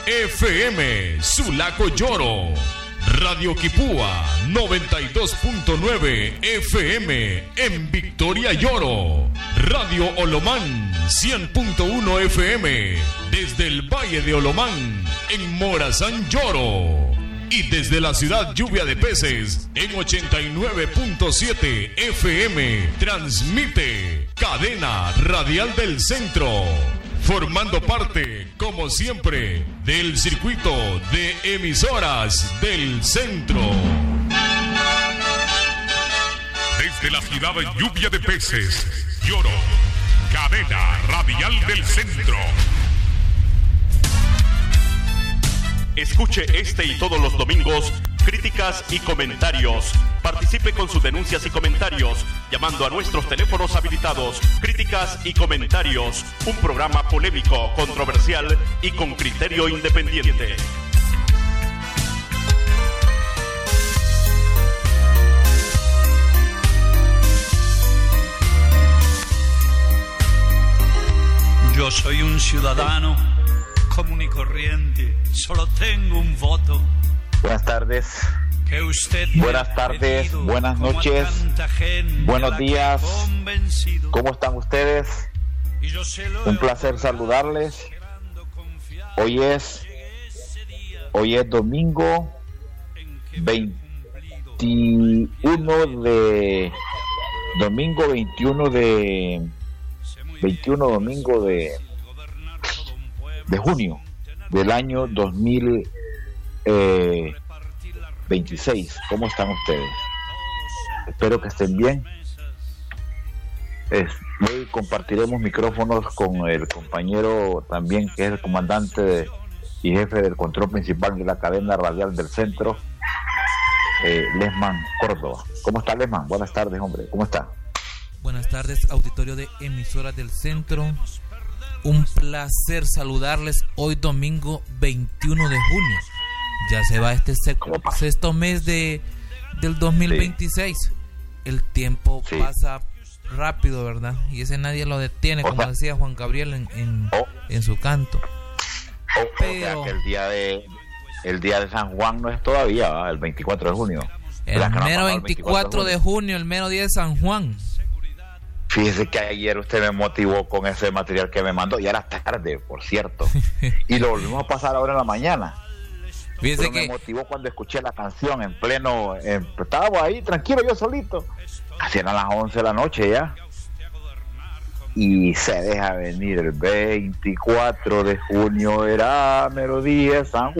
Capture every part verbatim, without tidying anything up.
F M Sulaco Lloro, Radio Quipúa noventa y dos punto nueve F M en Victoria Lloro, Radio Olomán cien punto uno F M desde el Valle de Olomán en Morazán Lloro, y desde la ciudad Lluvia de Peces en ochenta y nueve punto siete F M transmite Cadena Radial del Centro, formando parte, como siempre, del circuito de emisoras del centro. Desde la ciudad de Lluvia de Peces, Lloro, Cadena Radial del Centro. Escuche este y todos los domingos críticas y comentarios. Participe con sus denuncias y comentarios llamando a nuestros teléfonos habilitados. Críticas y comentarios, un programa polémico, controversial y con criterio independiente. Yo soy un ciudadano común y corriente, solo tengo un voto. Buenas tardes. Que usted Buenas tardes, buenas noches, buenos días. ¿Cómo están ustedes? Un placer saludarles. Hoy es Hoy es domingo veintiuno de domingo veintiuno de veintiuno domingo de de junio del año dos mil veintiséis. ¿Cómo están ustedes? Espero que estén bien. Es, hoy compartiremos micrófonos con el compañero también, que es el comandante de, y jefe del control principal de la cadena radial del centro, eh, Lesman Córdoba. ¿Cómo está, Lesman? Buenas tardes, hombre. ¿Cómo está? Buenas tardes, auditorio de emisoras del centro. Un placer saludarles hoy domingo veintiuno de junio. Ya se va este sexto, sexto mes de del dos mil veintiséis. Sí. El tiempo sí. pasa rápido, ¿verdad? Y ese nadie lo detiene, como o sea, decía Juan Gabriel en, en, oh. en su canto. Oh, Pero o sea que el día de el día de San Juan no es todavía, ¿verdad? El veinticuatro de junio. El mero veinticuatro de junio, el mero día de San Juan. Fíjese que ayer usted me motivó con ese material que me mandó, y era tarde, por cierto, y lo volvimos a pasar ahora en la mañana. Fíjese Pero que me motivó cuando escuché la canción en pleno, en, estaba ahí tranquilo yo solito, casi eran las once de la noche ya, y se deja venir el veinticuatro de junio, era mero día de San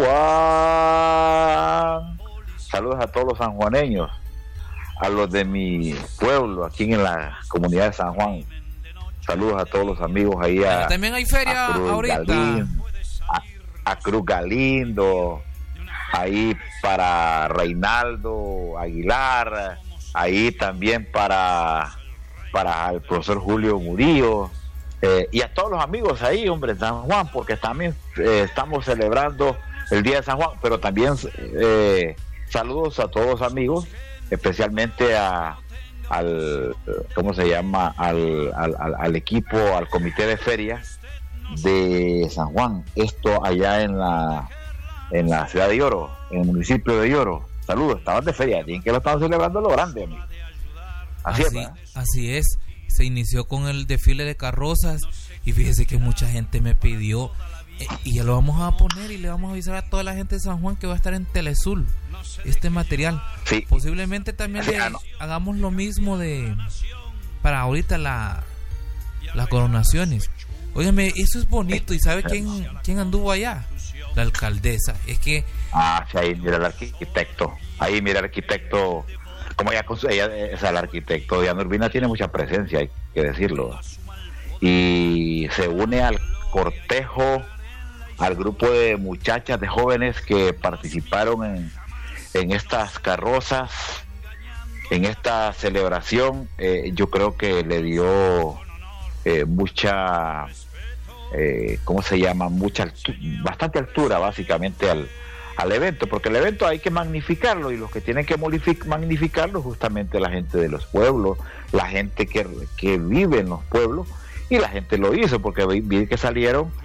Juan. Saludos a todos los sanjuaneños, a los de mi pueblo, aquí en la comunidad de San Juan. Saludos a todos los amigos ahí. A, también hay feria a ahorita. Galindo, a, a Cruz Galindo, ahí para Reinaldo Aguilar, ahí también para, para el profesor Julio Murillo, eh, y a todos los amigos ahí, hombre, San Juan, porque también eh, estamos celebrando el Día de San Juan, pero también eh, saludos a todos los amigos, especialmente a al ¿cómo se llama? Al, al, al, al equipo, al comité de feria de San Juan, esto allá en la en la ciudad de Lloro, en el municipio de Lloro. Saludos, estaban de feria, tienen que lo estaban celebrando lo grande, amigo. Así, así, es, así es, se inició con el desfile de carrozas y fíjese que mucha gente me pidió, eh, y ya lo vamos a poner y le vamos a avisar a toda la gente de San Juan que va a estar en Telezul este material. Sí. Posiblemente también sí, le, ah, no. hagamos lo mismo de para ahorita la las coronaciones. Óigame, eso es bonito. ¿Y sabe quién quién anduvo allá? La alcaldesa. Es que ah, sí, ahí mira el arquitecto. Ahí mira el arquitecto. Como ella, ella o sea, el arquitecto Diana Urbina tiene mucha presencia, hay que decirlo. Y se une al cortejo, al grupo de muchachas, de jóvenes que participaron en en estas carrozas, en esta celebración. Eh, yo creo que le dio eh, mucha, eh, ¿cómo se llama? Mucha, altu- bastante altura básicamente al, al evento, porque el evento hay que magnificarlo, y los que tienen que magnificarlo justamente la gente de los pueblos, la gente que, que vive en los pueblos, y la gente lo hizo, porque vi que salieron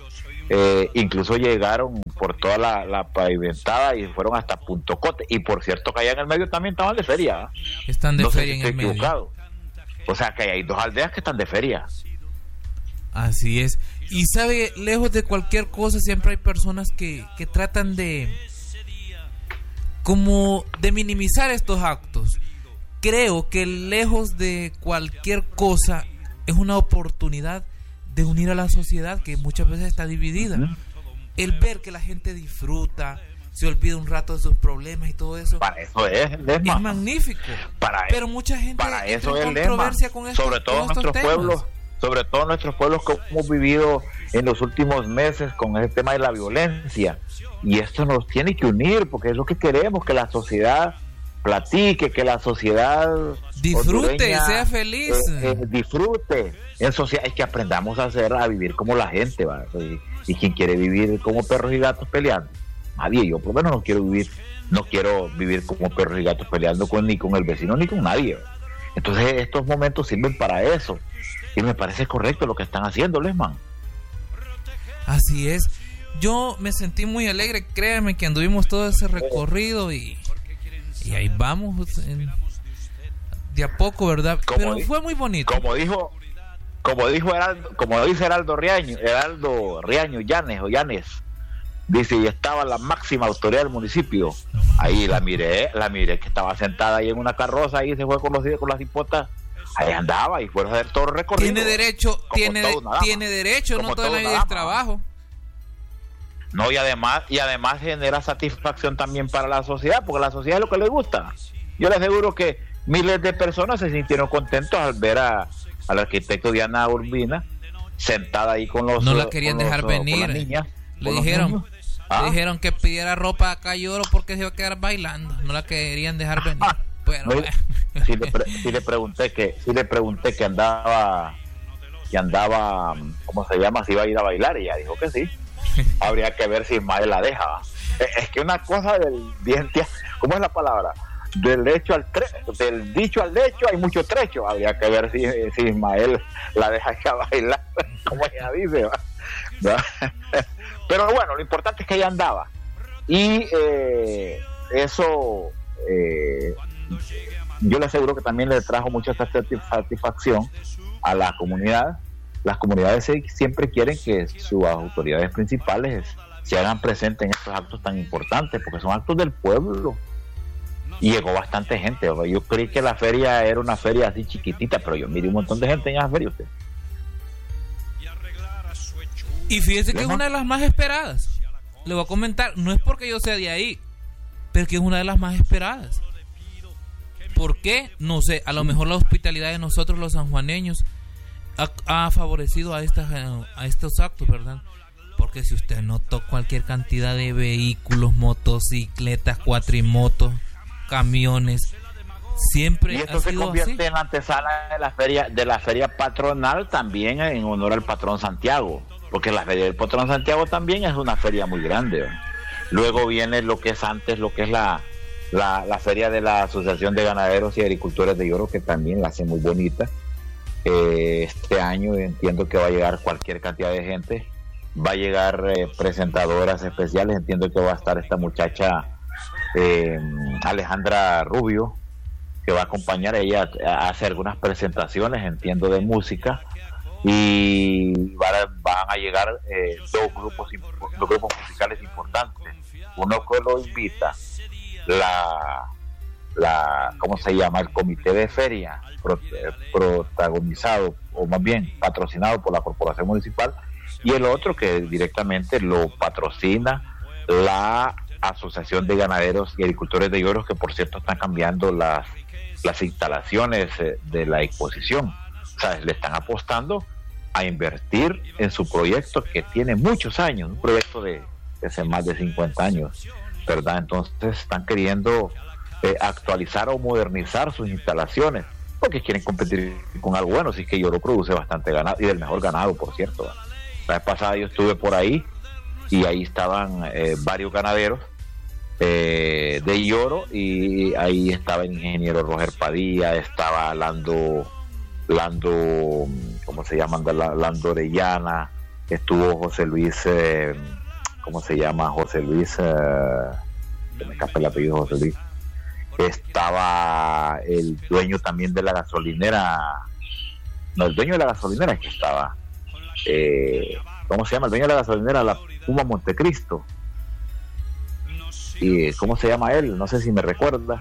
eh, incluso llegaron por toda la, la pavimentada y fueron hasta Punto Cote, y por cierto que allá en el medio también estaban de feria. ¿eh? Están de no feria sé si en el medio. Equivocado. O sea que hay dos aldeas que están de feria. Así es. Y sabe, lejos de cualquier cosa siempre hay personas que, que tratan de como de minimizar estos actos. Creo que lejos de cualquier cosa es una oportunidad de unir a la sociedad que muchas veces está dividida. Uh-huh. El ver que la gente disfruta, se olvida un rato de sus problemas y todo eso. Para eso es el lema. Es magnífico. Para pero mucha gente para eso es el controversia lema. Con estos, sobre todo con estos nuestros temas. pueblos, sobre todo nuestros pueblos que hemos vivido en los últimos meses con ese tema de la violencia. Y esto nos tiene que unir porque es lo que queremos, que la sociedad platique, que la sociedad disfrute, sea feliz, eh, eh, disfrute. En sociedad es que aprendamos a hacer, a vivir como la gente, ¿va? Y, y quien quiere vivir como perros y gatos peleando, nadie. Yo por lo menos no quiero vivir, no quiero vivir como perros y gatos peleando con ni con el vecino ni con nadie, ¿va? Entonces estos momentos sirven para eso y me parece correcto lo que están haciendo, Lesman. Así es. Yo me sentí muy alegre, créanme que anduvimos todo ese recorrido y, y ahí vamos en, de a poco, ¿verdad? Como Pero di- fue muy bonito. Como dijo, como dijo Heraldo, como dice Heraldo Riaño, Heraldo Riaño Llanes o Llanes, dice, y estaba la máxima autoridad del municipio. Ahí la miré, la miré que estaba sentada ahí en una carroza, ahí se fue con los con las hipotas. Ahí andaba y fueron a hacer todo el recorrido. Tiene derecho, tiene, tiene derecho, como no toda la vida es es trabajo. No, y además, y además genera satisfacción también para la sociedad, porque a la sociedad es lo que le gusta. Yo les aseguro que miles de personas se sintieron contentos al ver a al arquitecto Diana Urbina sentada ahí con los no la querían los, dejar con venir. las niñas, le con dijeron, ¿Ah? le dijeron que pidiera ropa acá a Lloro porque se iba a quedar bailando. No la querían dejar venir. Pero no, sí, le pre- sí le pregunté que sí le pregunté que andaba que andaba ¿cómo se llama? Si iba a ir a bailar, y ella dijo que sí. Habría que ver si Ismael la deja. Es que una cosa del diente, ¿cómo es la palabra? Del hecho al tre- del dicho al hecho hay mucho trecho. Habría que ver si, si Ismael la deja ir a bailar, como ella dice, ¿va? ¿Va? Pero bueno, lo importante es que ella andaba y eh, eso eh, yo le aseguro que también le trajo mucha satisfacción a la comunidad. Las comunidades siempre quieren que sus autoridades principales se hagan presentes en estos actos tan importantes, porque son actos del pueblo. Y llegó bastante gente. Yo creí que la feria era una feria así chiquitita, pero yo miré un montón de gente en esa feria. Usted. Y fíjese que es una de las más esperadas. Le voy a comentar, no es porque yo sea de ahí, pero que es una de las más esperadas. ¿Por qué? No sé, a lo mejor la hospitalidad de nosotros los sanjuaneños ha, ha favorecido a estas a estos actos, ¿verdad? Porque si usted notó cualquier cantidad de vehículos, motocicletas, cuatrimotos, camiones, siempre y esto ha se sido convierte así. en la antesala de la feria de la feria patronal, también en honor al patrón Santiago, porque la feria del patrón Santiago también es una feria muy grande, ¿verdad? Luego viene lo que es antes, lo que es la La, la feria de la Asociación de Ganaderos y Agricultores de Lloro, que también la hace muy bonita. Eh, este año entiendo que va a llegar cualquier cantidad de gente, va a llegar eh, presentadoras especiales. Entiendo que va a estar esta muchacha eh, Alejandra Rubio, que va a acompañar. Ella hace algunas presentaciones, entiendo, de música, y van a, van a llegar eh, dos grupos dos grupos musicales importantes. Uno que lo invita la la ¿cómo se llama? El comité de feria, pro, eh, protagonizado o más bien patrocinado por la corporación municipal, y el otro que directamente lo patrocina la Asociación de Ganaderos y Agricultores de Lloros, que por cierto están cambiando las las instalaciones eh, de la exposición. O sea, le están apostando a invertir en su proyecto, que tiene muchos años, un proyecto de, de hace más de cincuenta años, ¿verdad? Entonces están queriendo eh, actualizar o modernizar sus instalaciones, porque quieren competir con algo bueno. Así que Lloro produce bastante ganado, y del mejor ganado, por cierto. La vez pasada yo estuve por ahí y ahí estaban eh, varios ganaderos eh, de Lloro, y ahí estaba el ingeniero Roger Padilla, estaba Lando Lando ¿cómo se llama? Lando Orellana, estuvo José Luis, eh, ¿cómo se llama? José Luis, eh, se me escapa el apellido José Luis. Estaba el dueño también de la gasolinera, no, el dueño de la gasolinera es que estaba, eh, ¿cómo se llama? El dueño de la gasolinera, la Puma Montecristo. Y ¿cómo se llama él? No sé si me recuerda.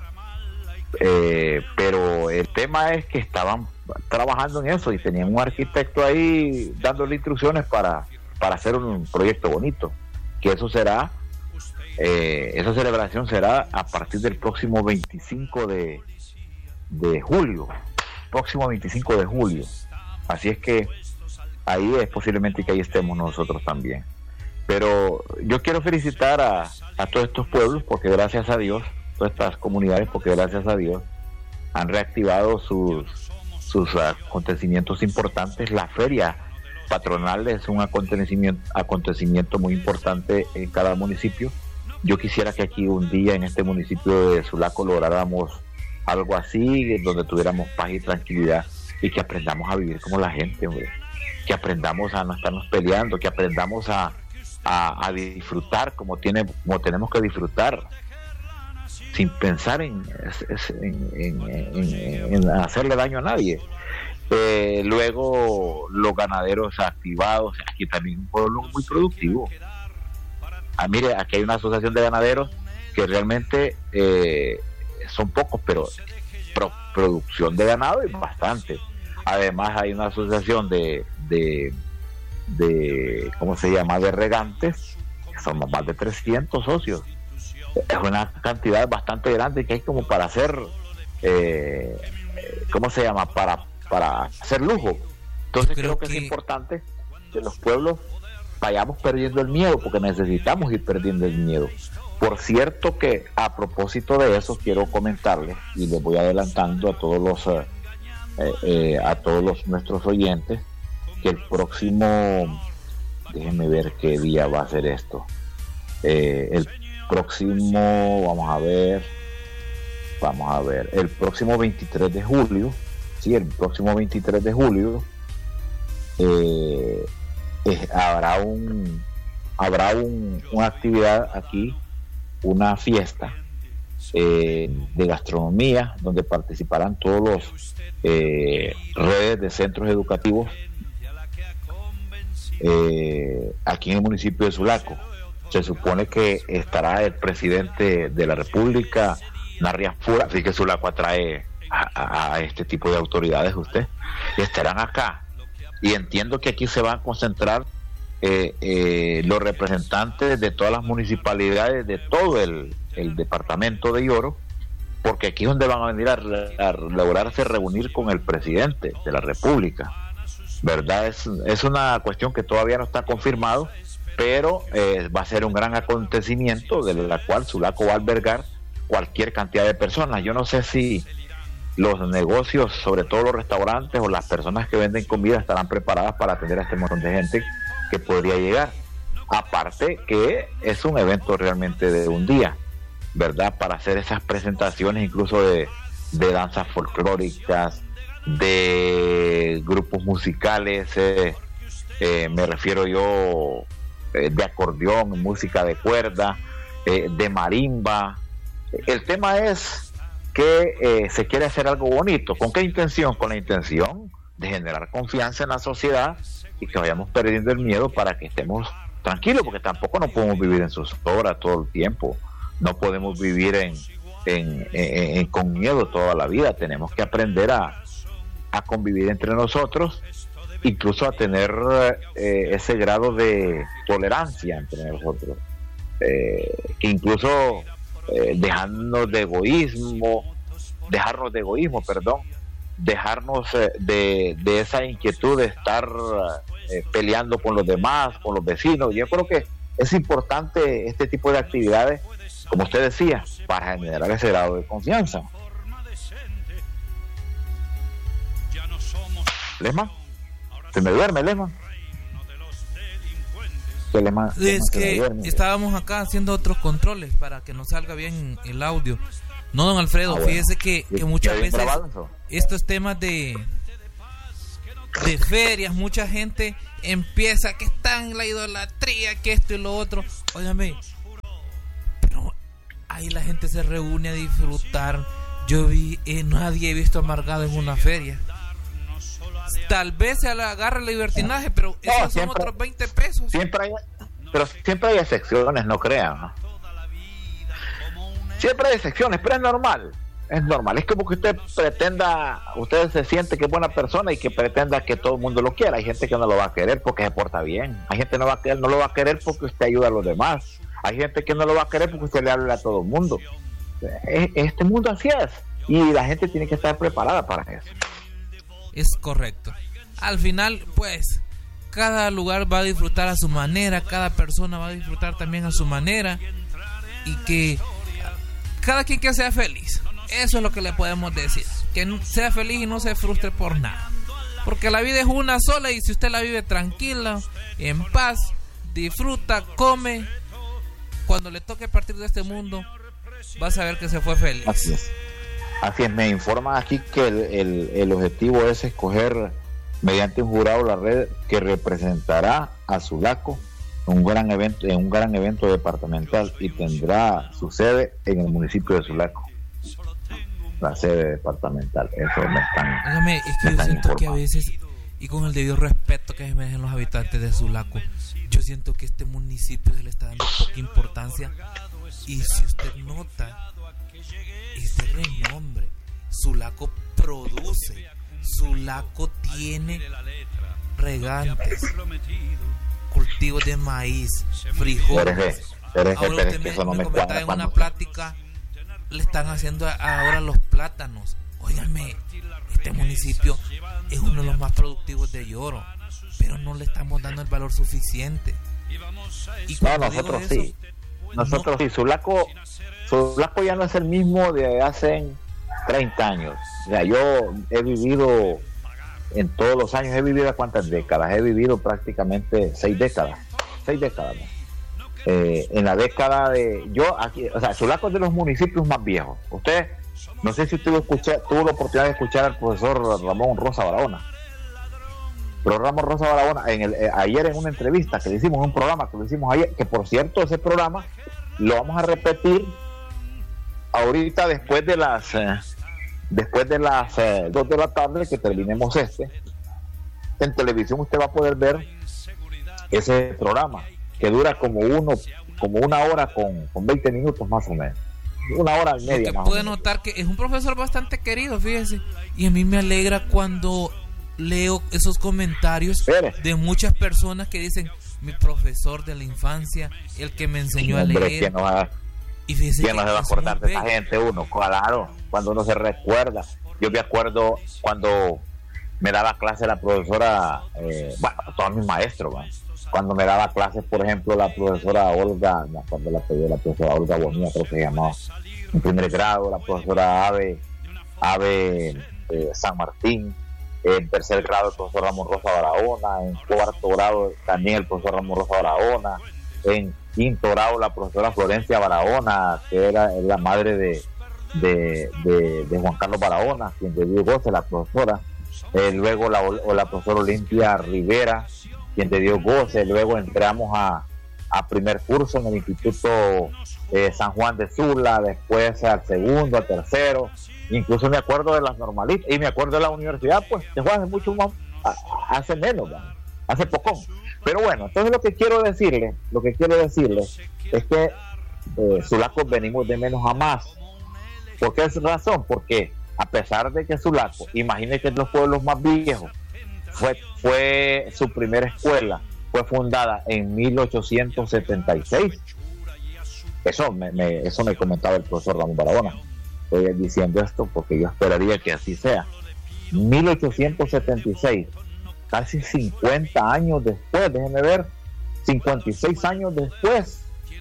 Eh, pero el tema es que estaban trabajando en eso y tenían un arquitecto ahí dándole instrucciones para, para hacer un proyecto bonito, que eso será, eh, esa celebración será a partir del próximo veinticinco de, de julio, próximo veinticinco de julio. Así es que ahí es posiblemente que ahí estemos nosotros también. Pero yo quiero felicitar a, a todos estos pueblos, porque gracias a Dios, todas estas comunidades, porque gracias a Dios han reactivado sus, sus acontecimientos importantes. La feria patronal es un acontecimiento, acontecimiento muy importante en cada municipio. Yo quisiera que aquí un día en este municipio de Sulaco lográramos algo así, donde tuviéramos paz y tranquilidad, y que aprendamos a vivir como la gente, hombre. Que aprendamos a no estarnos peleando, que aprendamos a A, a disfrutar como tiene como tenemos que disfrutar, sin pensar en, en, en, en, en hacerle daño a nadie. Eh, luego los ganaderos activados, aquí también un pueblo muy productivo. Ah, mire, aquí hay una asociación de ganaderos que realmente eh, son pocos, pero pro, producción de ganado es bastante. Además hay una asociación de de de ¿cómo se llama? de regantes, que somos más de trescientos socios. Es una cantidad bastante grande que hay como para hacer eh, ¿cómo se llama? para para hacer lujo. Entonces creo, creo que, que es importante que los pueblos vayamos perdiendo el miedo, porque necesitamos ir perdiendo el miedo. Por cierto que a propósito de eso quiero comentarles, y les voy adelantando a todos los eh, eh, a todos los nuestros oyentes, que el próximo, déjenme ver qué día va a ser esto, eh, el próximo, vamos a ver, vamos a ver, el próximo veintitrés de julio, sí, el próximo veintitrés de julio, eh, eh, habrá un, habrá un, una actividad aquí, una fiesta eh, de gastronomía, donde participarán todos los eh, redes de centros educativos Eh, aquí en el municipio de Sulaco. Se supone que estará el presidente de la República, Narria Fura, así que Sulaco atrae a, a, a este tipo de autoridades, usted, y estarán acá, y entiendo que aquí se van a concentrar eh, eh, los representantes de todas las municipalidades de todo el, el departamento de Yoro, porque aquí es donde van a venir a, a lograrse reunir con el presidente de la República, ¿verdad? Es, es una cuestión que todavía no está confirmado, pero eh, va a ser un gran acontecimiento de la cual Sulaco va a albergar cualquier cantidad de personas. Yo no sé si los negocios, sobre todo los restaurantes o las personas que venden comida, estarán preparadas para atender a este montón de gente que podría llegar. Aparte que es un evento realmente de un día, ¿verdad? Para hacer esas presentaciones incluso de, de danzas folclóricas, de grupos musicales, eh, eh, me refiero yo eh, de acordeón, música de cuerda, eh, de marimba. El tema es que eh, se quiere hacer algo bonito. ¿Con qué intención? Con la intención de generar confianza en la sociedad y que vayamos perdiendo el miedo para que estemos tranquilos, porque tampoco no podemos vivir en zozobra todo el tiempo, no podemos vivir en, en, en, en con miedo toda la vida. Tenemos que aprender a a convivir entre nosotros, incluso a tener eh, ese grado de tolerancia entre nosotros, eh, que incluso eh, dejarnos de egoísmo, dejarnos de egoísmo, perdón, dejarnos eh, de, de esa inquietud de estar eh, peleando con los demás, con los vecinos. Yo creo que es importante este tipo de actividades, como usted decía, para generar ese grado de confianza. Lesman, se me duerme Lesman. Es Lesman, que duerme, estábamos acá haciendo otros controles para que nos salga bien el audio. No, don Alfredo, ah, bueno. Fíjese que, que muchas veces estos temas de de ferias, mucha gente empieza que está en la idolatría, que esto y lo otro. Óigame, pero ahí la gente se reúne a disfrutar. Yo vi, eh, nadie he visto amargado en una feria. Tal vez se le agarre el libertinaje, pero esos no, siempre, son otros veinte pesos. Siempre hay, pero siempre hay excepciones, no crean, ¿no? Siempre hay excepciones, pero es normal. Es normal, es como que usted pretenda, usted se siente que es buena persona y que pretenda que todo el mundo lo quiera. Hay gente que no lo va a querer porque se porta bien. Hay gente que no va a querer, no lo va a querer porque usted ayuda a los demás. Hay gente que no lo va a querer porque usted le habla a todo el mundo. Este mundo así es, y la gente tiene que estar preparada para eso. Es correcto. Al final, pues, cada lugar va a disfrutar a su manera, cada persona va a disfrutar también a su manera, y que cada quien que sea feliz. Eso es lo que le podemos decir. Que sea feliz y no se frustre por nada. Porque la vida es una sola, y si usted la vive tranquila, en paz, disfruta, come, cuando le toque partir de este mundo, va a saber que se fue feliz. Así es. Así es, me informan aquí que el, el, el objetivo es escoger mediante un jurado la red que representará a Sulaco en un gran evento, en un gran evento departamental, y tendrá su sede en el municipio de Sulaco. La sede departamental, eso me están. Óigame, es que yo siento informando. Que a veces, y con el debido respeto que se merecen los habitantes de Sulaco, yo siento que este municipio se le está dando poca importancia. Y si usted nota, es de renombre. Sulaco produce, Sulaco tiene regantes, cultivos de maíz, frijoles. Ahora usted me, me comentaba en una plática, le están haciendo ahora los plátanos. Óigame, este municipio es uno de los más productivos de Yoro, pero no le estamos dando el valor suficiente. Y no, nosotros eso, sí. Nosotros no. sí, Sulaco, Sulaco ya no es el mismo de hace treinta años. O sea, yo he vivido en todos los años, he vivido cuántas décadas, he vivido prácticamente seis décadas, seis décadas. ¿no? Eh, en la década de, yo aquí, o sea, Sulaco es de los municipios más viejos. Usted, no sé si tuvo, escuché, tuvo la oportunidad de escuchar al profesor Ramón Rosa Barahona. Pero Ramón Rosa Barahona, en el, eh, ayer en una entrevista que le hicimos, un programa que lo hicimos ayer, que por cierto ese programa lo vamos a repetir ahorita después de las eh, después de las eh, dos de la tarde que terminemos este. En televisión usted va a poder ver ese programa que dura como uno como una hora con, con veinte minutos más o menos, una hora y media. Usted puede notar que es un profesor bastante querido, fíjese, y a mí me alegra cuando leo esos comentarios de muchas personas que dicen: mi profesor de la infancia, el que me enseñó Hombre, a leer. ¿Quién no va, y fíjese ¿quién no se va a acordar de esa gente? Uno, claro, cuando uno se recuerda. Yo me acuerdo cuando me daba clase la profesora, eh, bueno, todos mis maestros, ¿no? Cuando me daba clases, por ejemplo, la profesora Olga, me acuerdo la, la profesora Olga Bonilla, creo que se llamaba, en primer grado, la profesora Ave, Ave eh, San Martín. En tercer grado el profesor Ramón Rosa Barahona, en cuarto grado también el profesor Ramón Rosa Barahona, en quinto grado la profesora Florencia Barahona, que era la madre de, de, de, de Juan Carlos Barahona, quien te dio goce, la profesora, eh, luego la, o la profesora Olimpia Rivera, quien te dio goce. Luego entramos a, a primer curso en el Instituto eh, San Juan de Sula, después al segundo, al tercero. Incluso me acuerdo de las normalistas y me acuerdo de la universidad, pues se fue hace mucho más, hace menos, ¿no? hace poco. Pero bueno, entonces lo que quiero decirle, lo que quiero decirle es que eh, Sulaco venimos de menos a más. ¿Por qué es razón? Porque a pesar de que Sulaco, imagínense que es los pueblos más viejos, fue, fue su primera escuela, fue fundada en mil ochocientos setenta y seis. Eso me, me, eso me comentaba el profesor Ramón Barahona. Estoy diciendo esto porque yo esperaría que así sea. mil ochocientos setenta y seis, casi cincuenta años después, déjenme ver, cincuenta y seis años después,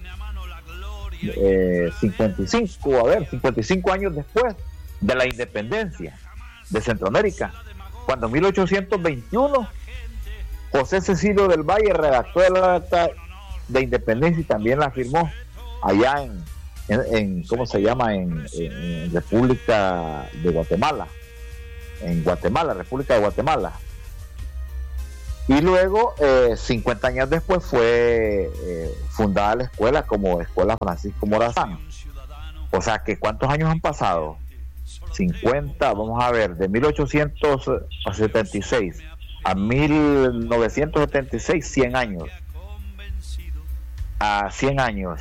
eh, cincuenta y cinco, a ver, cincuenta y cinco años después de la independencia de Centroamérica, cuando en mil ochocientos veintiuno José Cecilio del Valle redactó el acta de independencia y también la firmó allá en En, en ¿cómo se llama? En, en, en República de Guatemala, en Guatemala, República de Guatemala. Y luego, eh, cincuenta años después, fue eh, fundada la escuela como Escuela Francisco Morazán. O sea que, ¿cuántos años han pasado? cincuenta, vamos a ver, de mil ochocientos setenta y seis a mil novecientos setenta y seis, cien años. A cien años.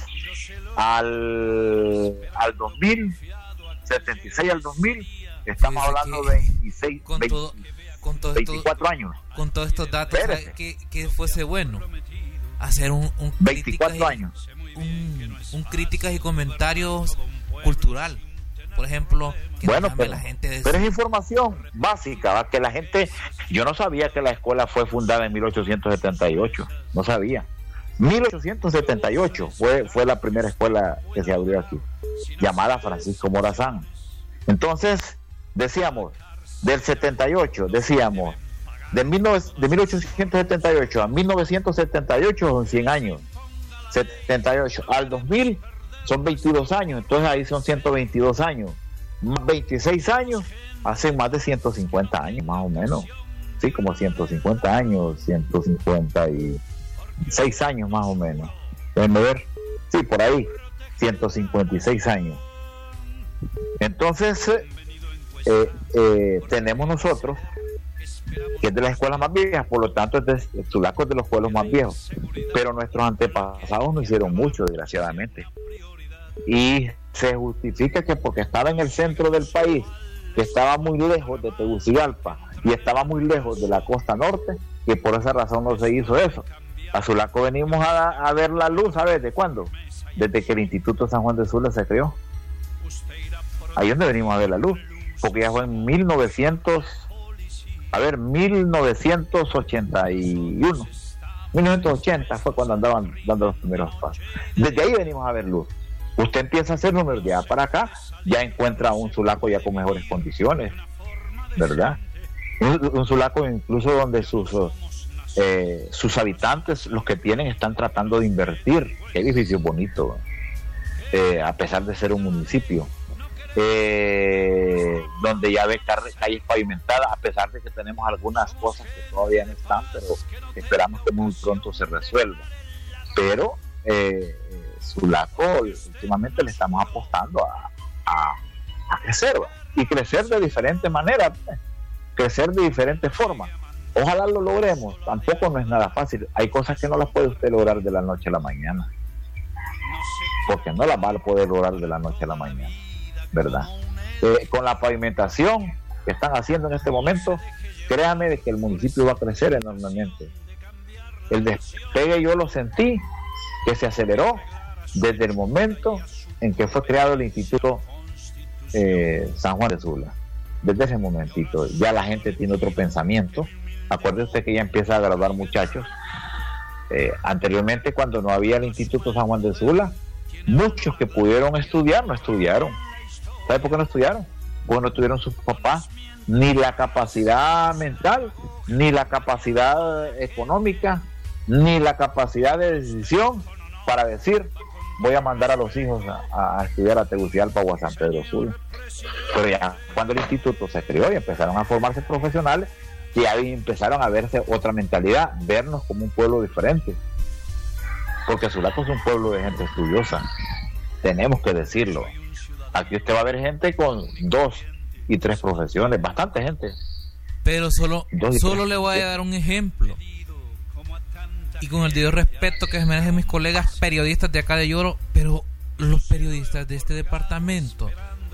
Al, al dos mil, setenta y seis al dos mil, estamos Fíjese hablando que de veintiséis, con veinte, todo, con todo veinticuatro esto, años. Con todos estos datos, ¿sabe que, que fuese bueno? Hacer un, un veinticuatro críticas y- años. Un, un críticas y comentarios cultural. Por ejemplo, que Bueno, no llame pero, la gente de pero es información básica, ¿va? Que la gente, yo no sabía que la escuela fue fundada en mil ochocientos setenta y ocho, no sabía. mil ochocientos setenta y ocho fue, fue la primera escuela que se abrió aquí, llamada Francisco Morazán. Entonces, decíamos, del setenta y ocho, decíamos, de, mil ochocientos setenta y ocho a mil novecientos setenta y ocho son cien años, setenta y ocho al dos mil son veintidós años, entonces ahí son ciento veintidós años, más veintiséis años, hacen más de ciento cincuenta años más o menos, sí, como ciento cincuenta años, ciento cincuenta y seis años más o menos, déjenme ver, sí, por ahí, ciento cincuenta y seis años. Entonces, eh, eh, tenemos nosotros, que es de las escuelas más viejas, por lo tanto es de, Sulaco es de los pueblos más viejos, pero nuestros antepasados no hicieron mucho, desgraciadamente, y se justifica que porque estaba en el centro del país, que estaba muy lejos de Tegucigalpa y estaba muy lejos de la costa norte, que por esa razón no se hizo eso. A Sulaco venimos a, a ver la luz, ¿sabes de cuándo? Desde que el Instituto San Juan de Sula se creó. Ahí es donde venimos a ver la luz, porque ya fue en mil novecientos, a ver, mil novecientos ochenta y uno, mil novecientos ochenta fue cuando andaban dando los primeros pasos. Desde ahí venimos a ver luz. Usted empieza a hacer números de allá para acá, ya encuentra un Sulaco ya con mejores condiciones, ¿verdad? Un, un Sulaco incluso donde sus eh, sus habitantes, los que tienen, están tratando de invertir. Qué edificio bonito, eh, a pesar de ser un municipio. Eh, donde ya ve calles pavimentadas, a pesar de que tenemos algunas cosas que todavía no están, pero esperamos que muy pronto se resuelva. Pero eh, Sulaco, últimamente le estamos apostando a, a, a crecer, ¿va? Y crecer de diferentes maneras, ¿va? Crecer de diferentes formas. Ojalá lo logremos, tampoco no es nada fácil. Hay cosas que no las puede usted lograr de la noche a la mañana, porque no las va a poder lograr de la noche a la mañana, ¿verdad? Eh, con la pavimentación que están haciendo en este momento, créame de que el municipio va a crecer enormemente. El despegue yo lo sentí, que se aceleró desde el momento en que fue creado el Instituto eh, San Juan de Sula. Desde ese momentito ya la gente tiene otro pensamiento. Acuérdese usted que ya empieza a graduar muchachos. Eh, anteriormente, cuando no había el Instituto San Juan de Sula, muchos que pudieron estudiar no estudiaron. ¿Sabe por qué no estudiaron? Porque no tuvieron sus papás ni la capacidad mental, ni la capacidad económica, ni la capacidad de decisión para decir, voy a mandar a los hijos a, a estudiar a Tegucigalpa o a San Pedro Sula. Pero ya cuando el instituto se creó y empezaron a formarse profesionales, ya ahí empezaron a verse otra mentalidad, vernos como un pueblo diferente. Porque Sulaco es un pueblo de gente estudiosa, tenemos que decirlo. Aquí usted va a ver gente con dos y tres profesiones, bastante gente. Pero solo, solo le voy a dar un ejemplo. Y con el debido respeto que se merecen mis colegas periodistas de acá de Yoro, pero los periodistas de este departamento,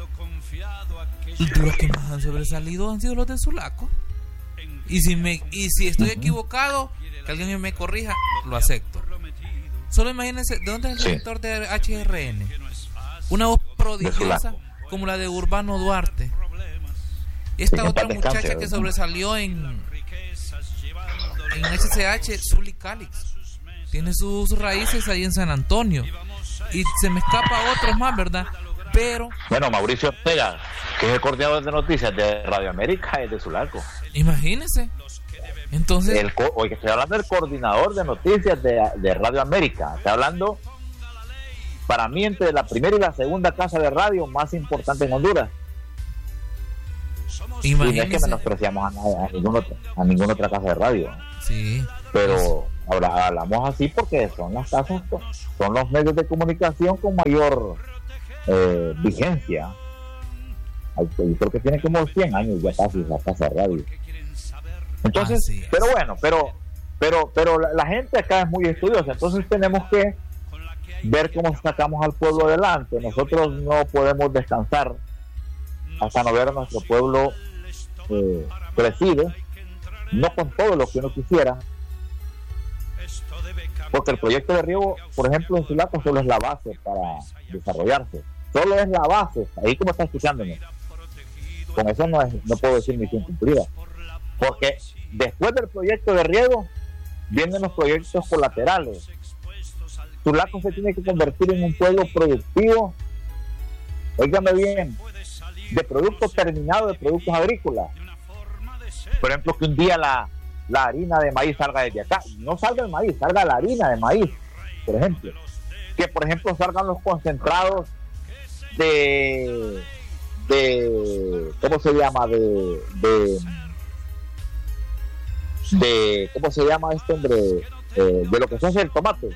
los que más han sobresalido han sido los de Sulaco. Y si me y si estoy uh-huh. equivocado, que alguien me corrija, lo acepto. Solo imagínense, ¿de dónde es el director sí. de H R N? Una voz prodigiosa como la de Urbano Duarte. Esta sí, otra muchacha descanse, que sobresalió en en H C H, Zuli Calix, tiene sus raíces ahí en San Antonio. Y se me escapa otros más, ¿verdad? Pero bueno, Mauricio Ortega, que es el coordinador de noticias de Radio América, es de Sulaco. Imagínense. Entonces, el, oye, estoy hablando del coordinador de noticias de, de Radio América. Estoy hablando, para mí, entre la primera y la segunda casa de radio más importante en Honduras. Imagínense. Y no es que menospreciamos a, a, ninguna otra, a ninguna otra casa de radio. Sí. Pero ahora hablamos así porque son las casas, son los medios de comunicación con mayor eh, vigencia. Yo creo que tiene como cien años ya casi la casa de radio. Entonces, Así es. pero bueno, pero pero pero la, la gente acá es muy estudiosa, entonces tenemos que ver cómo sacamos al pueblo adelante. Nosotros no podemos descansar hasta no ver a nuestro pueblo eh, crecido, no con todo lo que uno quisiera, porque el proyecto de riego, por ejemplo, en Sulaco solo es la base para desarrollarse, solo es la base, ahí como está escuchándome. Con eso no, es, no puedo decir misión cumplida, porque después del proyecto de riego vienen los proyectos colaterales. Sulaco se tiene que convertir en un pueblo productivo, óigame bien, de productos terminados, de productos agrícolas. Por ejemplo, que un día la, la harina de maíz salga desde acá, no salga el maíz, salga la harina de maíz, por ejemplo. Que por ejemplo salgan los concentrados de de ¿cómo se llama? de de, de ¿cómo se llama este hombre? Eh, de lo que se hace el tomate,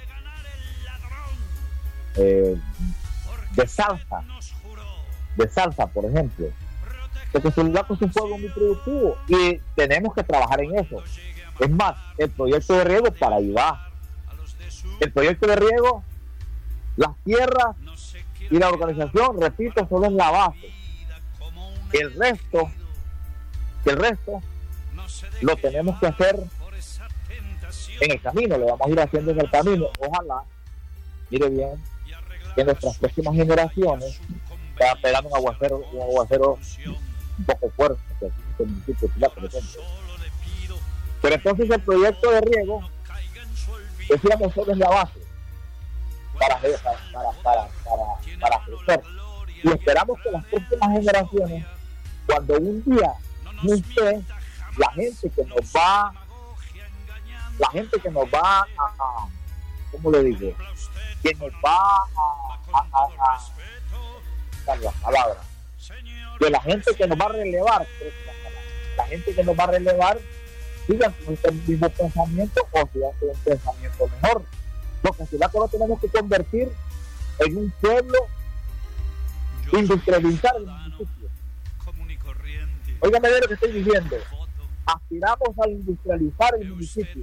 eh, de salsa de salsa, por ejemplo, porque Sulaco es un pueblo muy productivo y tenemos que trabajar en eso. Es más, el proyecto de riego para ahí va. El proyecto de riego, las tierras y la organización, repito, solo es la base. El resto, el resto lo tenemos que hacer en el camino, lo vamos a ir haciendo en el camino. Ojalá, mire bien, que nuestras próximas generaciones va pegando un aguacero, un aguacero un poco fuerte, por ejemplo. Pero entonces el proyecto de riego, decíamos, solo es la base para para para para, para crecer. Y esperamos que las próximas generaciones, cuando un día no esté, la gente que nos va, la gente que nos va a, a ¿cómo le digo? Que nos va a, a, a, a la palabra, que la gente que nos va a relevar, la gente que nos va a relevar sigan con este mismo pensamiento o sigan con un pensamiento mejor, porque si la cosa tenemos que convertir en un pueblo, industrializar el municipio. Óigame de lo que estoy diciendo, aspiramos a industrializar el municipio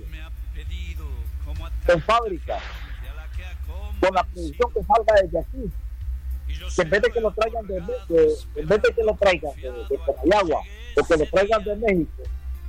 con fábricas, con la producción que salga desde aquí, que en vez de que lo traigan de, de, en vez de que lo traigan de, de Comayagua o que lo traigan de México,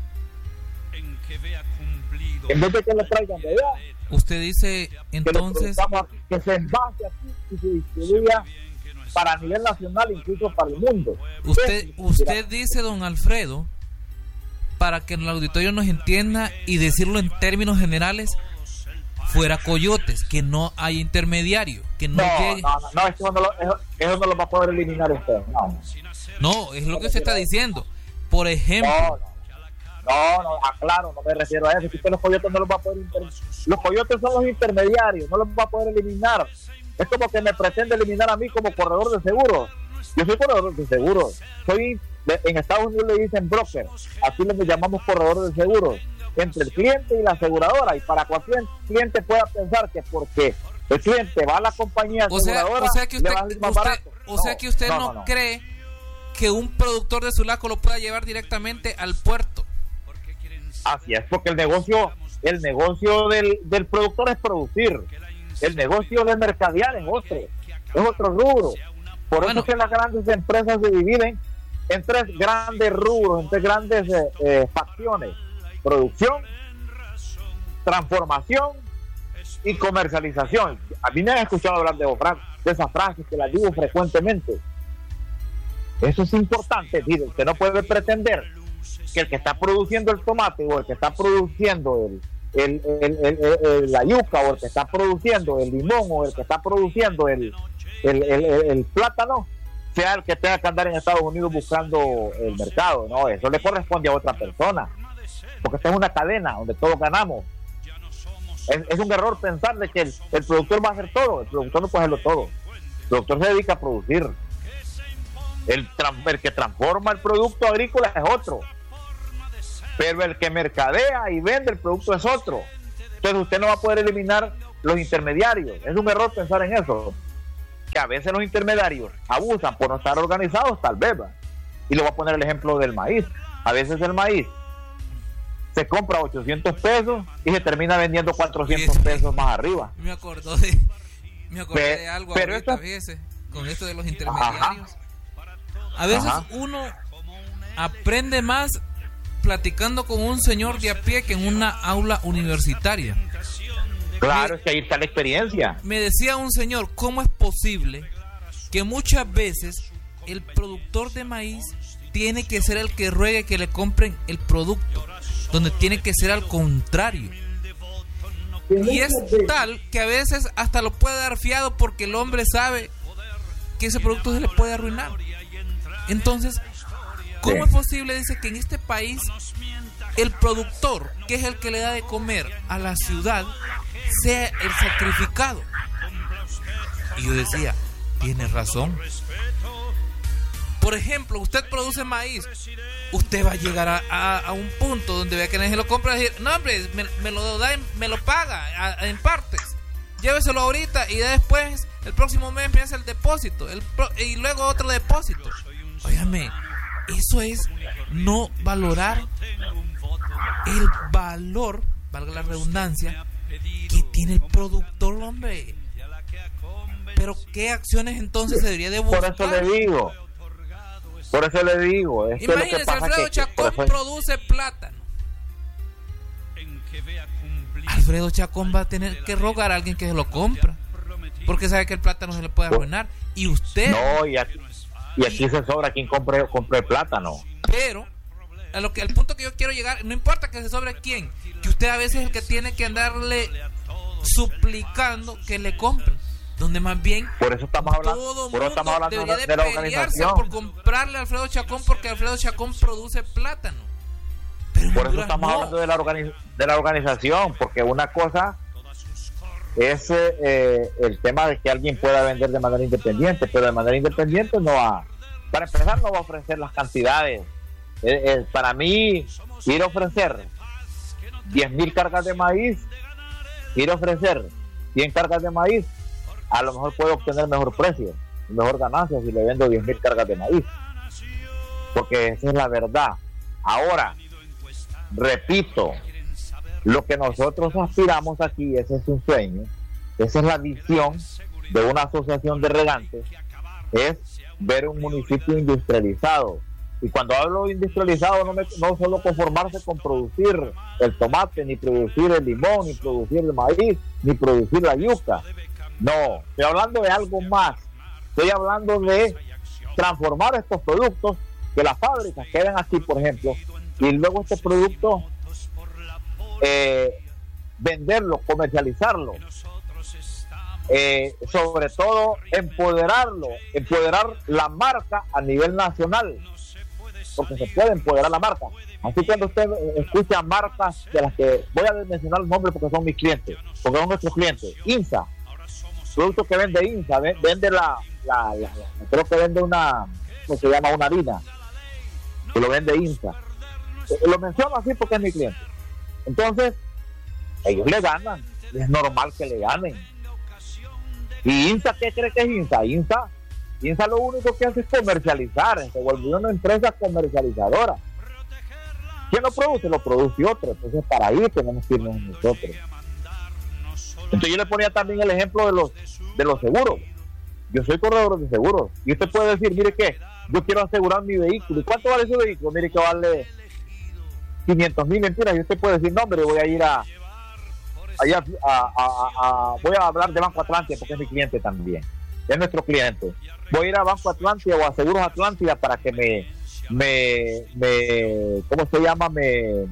en vez de que lo traigan de allá, usted dice entonces que, aquí, que se envase aquí y se distribuya para nivel nacional, incluso para el mundo. Usted, usted dice, don Alfredo, para que el auditorio nos entienda y decirlo en términos generales, fuera coyotes, que no hay intermediario, que no, no llegue. No, no, no, eso no, lo, eso, eso no lo va a poder eliminar usted. No, no es lo que usted está diciendo. Por ejemplo. No, no, no, no, aclaro, no me refiero a eso. Que usted los coyotes no los va a poder inter... Los coyotes son los intermediarios, no los va a poder eliminar. Es como que me pretende eliminar a mí como corredor de seguros. Yo soy corredor de seguros. Soy, en Estados Unidos le dicen broker, aquí le llamamos corredor de seguros, entre el cliente y la aseguradora, y para cualquier cliente pueda pensar que porque el cliente va a la compañía aseguradora, o sea, o sea que usted, le va a salir más usted, barato. o No, sea que usted no, no, no, no cree que un productor de Sulaco lo pueda llevar directamente al puerto. Así es, porque el negocio el negocio del, del productor es producir, el negocio del mercadear es otro, es otro rubro. Por bueno. eso es que las grandes empresas se dividen en tres grandes rubros, en tres grandes eh, eh, facciones: producción, transformación y comercialización. A mí me han escuchado hablar de, de esas frases, que las digo frecuentemente. Eso es importante, es decir, usted no puede pretender que el que está produciendo el tomate o el que está produciendo el, el, el, el, el, el la yuca o el que está produciendo el limón o el que está produciendo el, el, el, el, el plátano sea el que tenga que andar en Estados Unidos buscando el mercado. No, eso le corresponde a otra persona, porque esta es una cadena donde todos ganamos. Es, es un error pensar de que el, el productor va a hacer todo. El productor no puede hacerlo todo. El productor se dedica a producir. El, el que transforma el producto agrícola es otro. pero el que mercadea y vende el producto es otro. Entonces usted no va a poder eliminar los intermediarios. Es un error pensar en eso, que a veces los intermediarios abusan por no estar organizados, tal vez, ¿va? Y le voy a poner el ejemplo del maíz. A veces el maíz se compra ochocientos pesos y se termina vendiendo cuatrocientos pesos más arriba. Me acordó de, me acordé Pe- de algo pero ahorita, esta- fíjese, con esto de los intermediarios. Ajá. A veces Ajá. uno aprende más platicando con un señor de a pie que en una aula universitaria. Claro, es que ahí está la experiencia. Me decía un señor, ¿cómo es posible que muchas veces el productor de maíz tiene que ser el que ruegue que le compren el producto, donde tiene que ser al contrario? Y es tal que a veces hasta lo puede dar fiado porque el hombre sabe que ese producto se le puede arruinar. Entonces, ¿cómo Sí. es posible, dice, que en este país el productor, que es el que le da de comer a la ciudad, sea el sacrificado? Y yo decía, tiene razón. Por ejemplo, usted produce maíz, usted va a llegar a, a, a un punto donde vea que nadie lo compra y decir, no hombre, me, me lo da, en- me lo paga a- en partes, lléveselo ahorita y después el próximo mes me hace el depósito, el pro- y luego otro depósito. Óigame, eso es no valorar el valor, valga la redundancia, que tiene el productor, hombre. Pero ¿qué acciones entonces se debería de Por buscar? eso le digo. Por eso le digo. Es que lo que Imagínense, pasa Alfredo que- Chacón por eso- produce plátano. Alfredo Chacón va a tener que rogar a alguien que se lo compra, porque sabe que el plátano se le puede arruinar. Y usted, No, y aquí, y aquí se sobra quien compre, compre el plátano. pero a lo que al punto que yo quiero llegar, no importa que se sobre quién, que usted a veces es el que tiene que andarle suplicando que le compren, donde más bien Por eso estamos hablando, todo por eso estamos mundo hablando debería de, de de la pelearse organización. por comprarle a Alfredo Chacón, porque Alfredo Chacón produce plátano. Pero en Por eso Honduras estamos no. hablando de la, organi- de la organización, porque una cosa es eh, el tema de que alguien pueda vender de manera independiente, pero de manera independiente no va, para empezar no va a ofrecer las cantidades. Eh, eh, para mí, ir a ofrecer diez mil cargas de maíz, ir a ofrecer cien cargas de maíz, a lo mejor puedo obtener mejor precio, mejor ganancia si le vendo diez mil cargas de maíz, porque esa es la verdad. Ahora, repito, lo que nosotros aspiramos aquí, ese es un sueño, esa es la visión de una asociación de regantes, es ver un municipio industrializado. Y cuando hablo de industrializado, no, me, no solo conformarse con producir el tomate, ni producir el limón, ni producir el maíz, ni producir la yuca. No, estoy hablando de algo más. Estoy hablando de transformar estos productos, que las fábricas queden aquí, por ejemplo, y luego este producto eh, venderlo, comercializarlo, eh, sobre todo empoderarlo, empoderar la marca a nivel nacional, porque se puede empoderar la marca. Así cuando usted escucha marcas de las que voy a mencionar los nombres porque son mis clientes, porque son nuestros clientes, INSA, producto que vende INSA, vende la, la, la, la creo que vende una, ¿cómo se llama? Una harina, que lo vende INSA. Lo menciono así porque es mi cliente. Entonces, ellos le ganan, es normal que le ganen. ¿Y INSA qué cree que es INSA? INSA, INSA lo único que hace es comercializar, se volvió una empresa comercializadora. ¿Quién lo produce? Lo produce otro. Entonces, para ahí tenemos que irnos nosotros. Entonces, yo le ponía también el ejemplo de los de los seguros. Yo soy corredor de seguros. Y usted puede decir, mire que yo quiero asegurar mi vehículo. ¿Y cuánto vale ese vehículo? Mire que vale quinientos mil mentiras. Y usted puede decir, no, hombre, voy a ir a, allá a, a, a, a voy a hablar de Banco Atlántida porque es mi cliente también. Es nuestro cliente. Voy a ir a Banco Atlántida o a Seguros Atlántida para que me, me, me ¿cómo se llama? Me,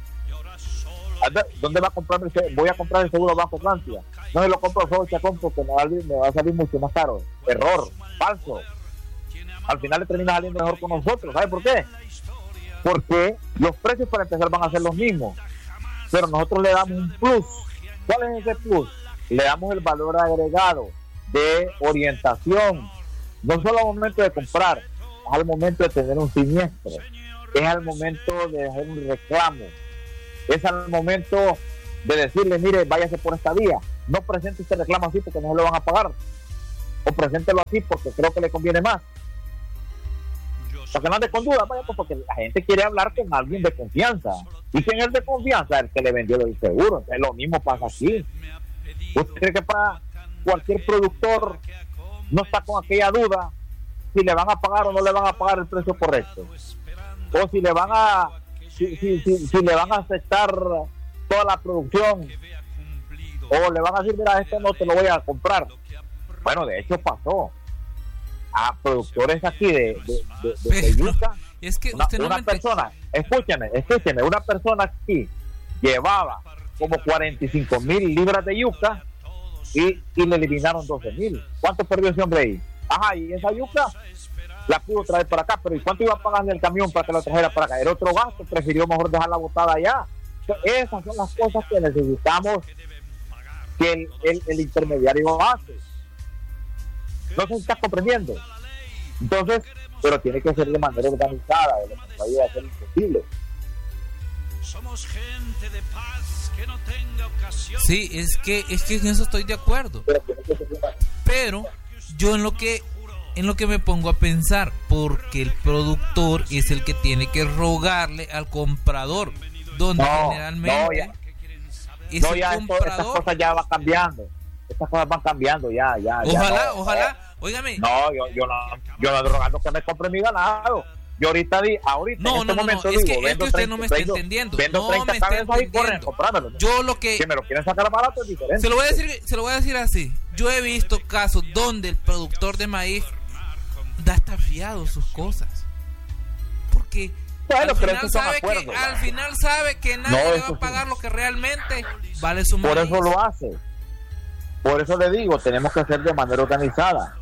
¿dónde va a comprar? Voy a comprar el seguro a Banco Atlántida. No me lo compro solo Chacón porque me va, a, me va a salir mucho más caro. Error, falso. Al final le termina saliendo mejor con nosotros. ¿Sabe por qué? Porque los precios para empezar van a ser los mismos, pero nosotros le damos un plus. ¿Cuál es ese plus? Le damos el valor agregado de orientación, no solo al momento de comprar, al momento de tener un siniestro. es al momento de hacer un reclamo, es al momento de decirle, mire, váyase por esta vía, no presente este reclamo así porque no se lo van a pagar, o preséntelo así porque creo que le conviene más. Porque no ande con duda, vaya, pues porque la gente quiere hablar con alguien de confianza. ¿Y quién es de confianza? El que le vendió el seguro. Entonces, lo mismo pasa aquí. ¿Usted cree que para cualquier productor no está con aquella duda si le van a pagar o no le van a pagar el precio correcto? O si le van a si, si, si, si le van a aceptar toda la producción, o le van a decir, mira, esto no te lo voy a comprar. Bueno, de hecho pasó a productores aquí de, de, de, de, de yuca. Es que una, usted no una me persona, escúcheme, escúcheme, una persona aquí llevaba como cuarenta y cinco mil libras de yuca y, y le eliminaron doce mil. ¿Cuánto perdió ese hombre ahí? Ajá, y esa yuca la pudo traer para acá, pero ¿y cuánto iba a pagarle el camión para que lo trajera para acá? Era otro gasto, prefirió mejor dejarla botada allá. Entonces, esas son las cosas que necesitamos que el, el, el intermediario hace. No se está comprendiendo. Entonces, pero tiene que ser de manera organizada, de lo que vaya a ser imposible. Somos gente de paz que no tenga ocasión. Sí, es que es que en eso estoy de acuerdo. Pero tiene que ser de manera... Pero yo en lo que en lo que me pongo a pensar, porque el productor es el que tiene que rogarle al comprador, donde no, generalmente no, ya, es no, el ya esto, comprador. estas cosas ya van cambiando. Estas cosas van cambiando ya, ya. Ojalá, ya no, ojalá. No, Óigame. No, yo, yo no, yo no ando rogando que me compre mi ganado. Yo ahorita di, ahorita No, en este no, no, momento no, es digo, que, es que usted no me está vendo, entendiendo. Vendo no treinta me está cabezas y corren, entendiendo. comprámelo. Yo lo que Si me lo quieren sacar barato es diferente. Se lo voy a decir, se lo voy a decir así. Yo he visto casos donde el productor de maíz da hasta fiado sus cosas. Porque bueno, al, pero final esos son sabe acuerdos, que, al final sabe que nadie no, le va a pagar sí. lo que realmente vale su maíz. Por eso lo hace. Por eso le digo, tenemos que hacer de manera organizada.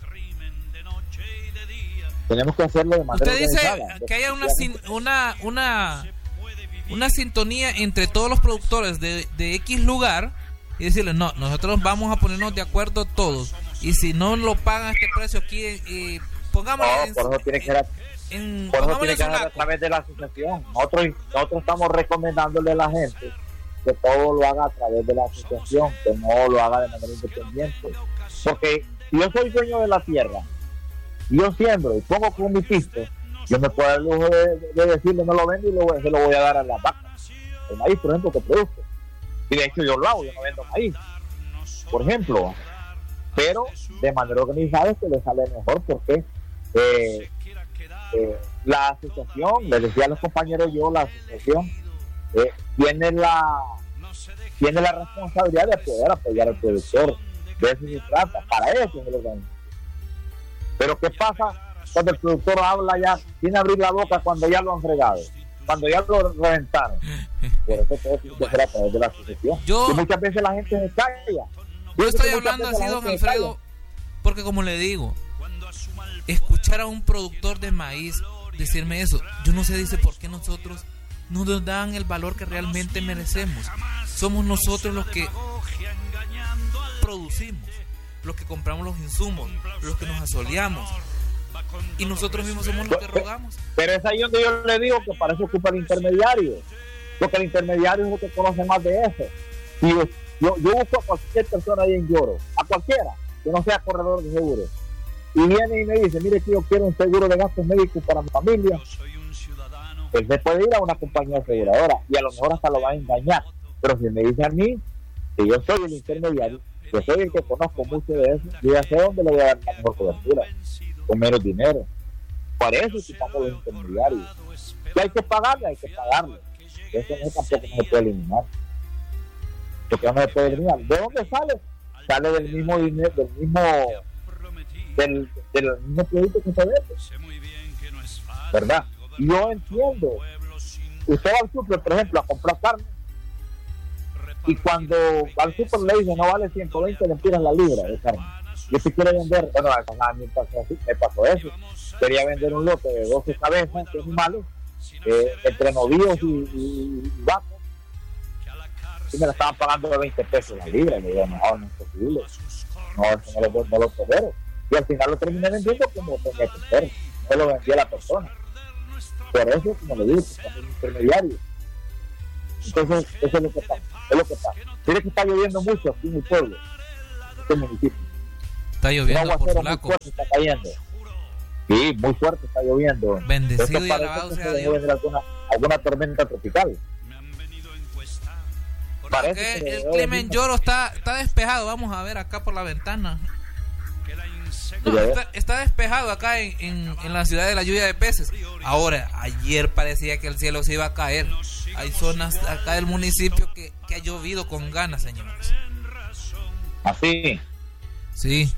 Tenemos que hacerlo de manera Usted dice organizada. que haya una sin, una una una sintonía entre todos los productores de, de X lugar y decirles, no, nosotros vamos a ponernos de acuerdo todos, y si no lo pagan este precio aquí, eh, pongámosle no, en, por eso tiene que ser, en, por eso tiene que ser Sulaco. a través de la asociación. Nosotros, nosotros estamos recomendándole a la gente que todo lo haga a través de la asociación, que no lo haga de manera independiente. Porque si yo soy dueño de la tierra, yo siembro y pongo con mi pisto, yo me puedo dar el lujo de, de decirle no lo vendo y lo, se lo voy a dar a las vacas. El maíz, por ejemplo, que produzco. Y de hecho yo lo hago, yo no vendo maíz, por ejemplo. Pero de manera organizada es que le sale mejor, porque eh, eh, la asociación, les decía a los compañeros yo, la asociación eh, tiene la tiene la responsabilidad de poder apoyar al productor. De eso se trata, para eso es el organismo. Pero ¿qué pasa cuando el productor habla ya, tiene que abrir la boca cuando ya lo han fregado, cuando ya lo reventaron? Por eso todo tiene que ser a través de la asociación. Yo, y muchas veces la gente se calla. Yo estoy hablando así, don Alfredo, porque como le digo, escuchar a un productor de maíz decirme eso, yo no sé, dice, por qué nosotros no nos dan el valor que realmente merecemos. Somos nosotros los que producimos, los que compramos los insumos, los que nos asoleamos, y nosotros mismos somos los que rogamos. Pero es ahí donde yo le digo que para eso ocupa el intermediario, porque el intermediario es el que conoce más de eso. Y yo, yo, yo busco a cualquier persona ahí en Lloro, a cualquiera que no sea corredor de seguros, y viene y me dice, mire que yo quiero un seguro de gastos médicos para mi familia. Él se puede ir a una compañía aseguradora y a lo mejor hasta lo va a engañar, pero si me dice a mí que yo soy el intermediario, yo soy el que conozco mucho de eso, yo ya sé dónde le voy a dar la mejor cobertura, con menos dinero. Para eso quitamos los intermediarios. Si hay que pagarle, hay que pagarle. Eso no, tampoco no se puede eliminar. Porque no se puede eliminar. ¿De dónde sale? Sale del mismo dinero, del mismo del, del mismo producto que se vende, ¿verdad? Y yo entiendo, usted va al súper, por ejemplo, a comprar carne, y cuando al súper le dice no vale ciento veinte lempiras la libra de carne, yo te quiero vender, bueno, a mí me pasó, así, me pasó eso, quería vender un lote de doce cabezas de animales, eh, entre novillos y, y, y vacas, y me la estaban pagando de veinte pesos la libra, y le digo, no, no es posible, no, eso no lo, no lo tolero, y al final lo terminé vendiendo como tenía que ser, no lo vendía la persona. Por eso, como le digo, estamos en intermediario. Entonces, eso es lo que pasa. Es lo que pasa. Mire que está lloviendo mucho aquí en mi pueblo, en este municipio. Está lloviendo Un por aguacero muy Sulaco. fuerte está cayendo. Sí, muy fuerte está lloviendo. Bendecido Esto y parece alabado que sea se debe Dios. venir alguna, alguna tormenta tropical. Parece Que que el debe clima venir- en Lloro está, está despejado. Vamos a ver acá por la ventana. No, Ya ves. está, está despejado acá en, en, en la ciudad de la lluvia de peces. Ahora, ayer parecía que el cielo se iba a caer. Hay zonas acá del municipio que, que ha llovido con ganas, señores. Así. Sí.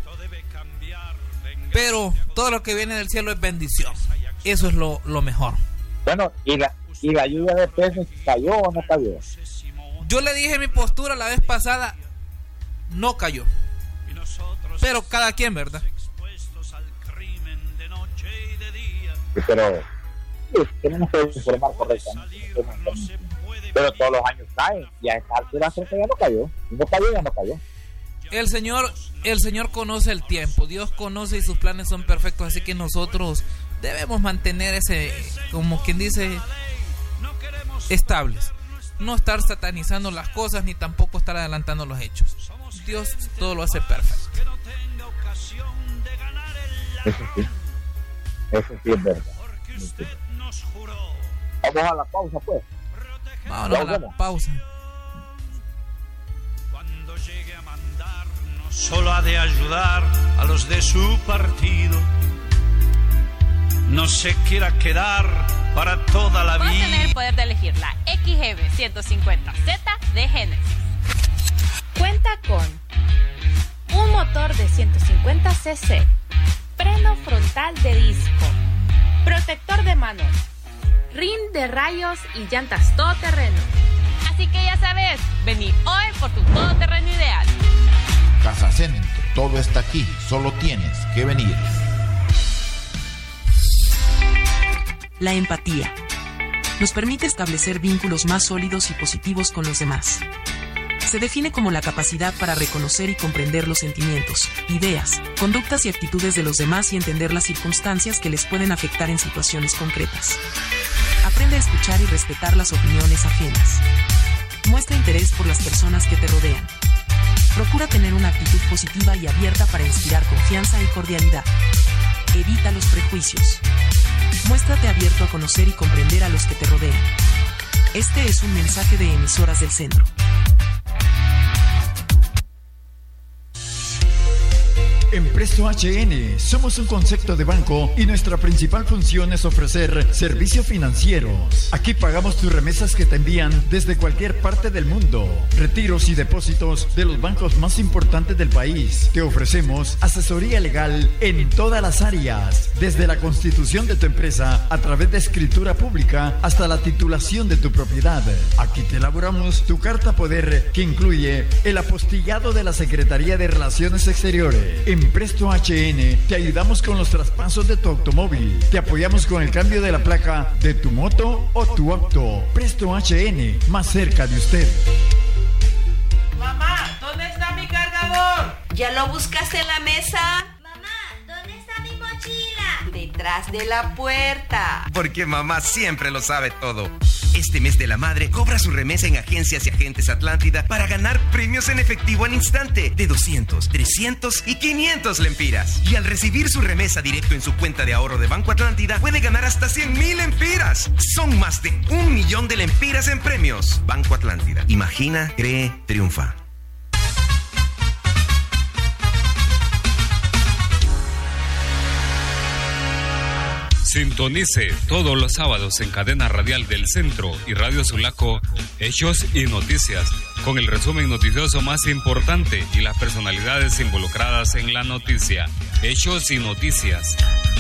Pero todo lo que viene del cielo es bendición. Eso es lo, lo mejor. Bueno, y la, y la lluvia de peces cayó o no cayó. Yo le dije mi postura la vez pasada. No cayó. Pero cada quien, ¿verdad? Sí, pero sí, tenemos que informar correctamente. Pero todos los años caen y a esta altura creo que ya no cayó. Si no cayó, ya no cayó. El Señor, el Señor conoce el tiempo. Dios conoce y sus planes son perfectos. Así que nosotros debemos mantener ese, como quien dice, estables. No estar satanizando las cosas ni tampoco estar adelantando los hechos. Dios todo lo hace perfecto. Eso sí. Eso sí es verdad. Sí. Vamos a la pausa, pues. Vámonos a la pausa. Cuando llegue a mandar, no solo ha de ayudar a los de su partido. No se quiera quedar para toda la Puedes vida. tener el poder de elegir la X G B ciento cincuenta Z de Genesis. Cuenta con un motor de ciento cincuenta cc, freno frontal de disco, protector de manos, rin de rayos y llantas todoterreno. Así que ya sabes, vení hoy por tu todoterreno ideal. Casa Centro, todo está aquí, solo tienes que venir. La empatía nos permite establecer vínculos más sólidos y positivos con los demás. Se define como la capacidad para reconocer y comprender los sentimientos, ideas, conductas y actitudes de los demás y entender las circunstancias que les pueden afectar en situaciones concretas. Aprende a escuchar y respetar las opiniones ajenas. Muestra interés por las personas que te rodean. Procura tener una actitud positiva y abierta para inspirar confianza y cordialidad. Evita los prejuicios. Muéstrate abierto a conocer y comprender a los que te rodean. Este es un mensaje de Emisoras del Centro. En Presto H N somos un concepto de banco y nuestra principal función es ofrecer servicios financieros. Aquí pagamos tus remesas que te envían desde cualquier parte del mundo. Retiros y depósitos de los bancos más importantes del país. Te ofrecemos asesoría legal en todas las áreas, desde la constitución de tu empresa a través de escritura pública hasta la titulación de tu propiedad. Aquí te elaboramos tu carta poder que incluye el apostillado de la Secretaría de Relaciones Exteriores. En Presto H N te ayudamos con los traspasos de tu automóvil. Te apoyamos con el cambio de la placa de tu moto o tu auto. Presto H N, más cerca de usted. Mamá, ¿dónde está mi cargador? ¿Ya lo buscaste en la mesa? Mamá, ¿dónde está mi mochila? Detrás de la puerta. Porque mamá siempre lo sabe todo. Este mes de la madre, cobra su remesa en Agencias y Agentes Atlántida para ganar premios en efectivo al instante de doscientos, trescientos y quinientos lempiras. Y al recibir su remesa directo en su cuenta de ahorro de Banco Atlántida, puede ganar hasta cien mil lempiras. Son más de un millón de lempiras en premios. Banco Atlántida. Imagina, cree, triunfa. Sintonice todos los sábados en cadena radial del Centro y Radio Sulaco, Hechos y Noticias, con el resumen noticioso más importante y las personalidades involucradas en la noticia. Hechos y Noticias.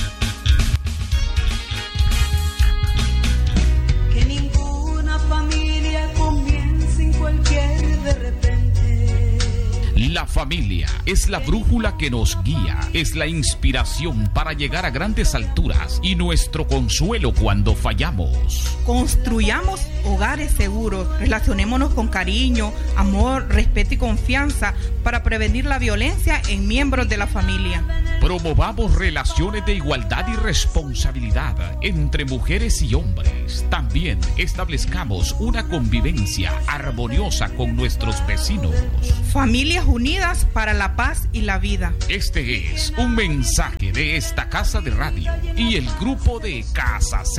Que ninguna familia comience en cualquier de repente. La La familia es la brújula que nos guía, es la inspiración para llegar a grandes alturas y nuestro consuelo cuando fallamos. Construyamos hogares seguros, relacionémonos con cariño, amor, respeto y confianza para prevenir la violencia en miembros de la familia. Promovamos relaciones de igualdad y responsabilidad entre mujeres y hombres. También establezcamos una convivencia armoniosa con nuestros vecinos. Familias unidas para la paz y la vida. Este es un mensaje de esta casa de radio y el grupo de Casa